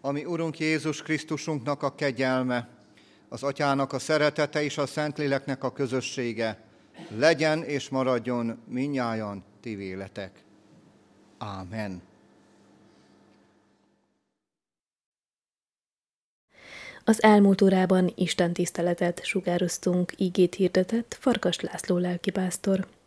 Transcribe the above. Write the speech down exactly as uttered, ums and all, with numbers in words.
ami Urunk Jézus Krisztusunknak a kegyelme, az Atyának a szeretete és a Szentléleknek a közössége legyen és maradjon mindnyájan ti véletek. Ámen. Az elmúlt órában istentiszteletet sugároztunk, ígét hirdetett Farkas László lelkipásztor.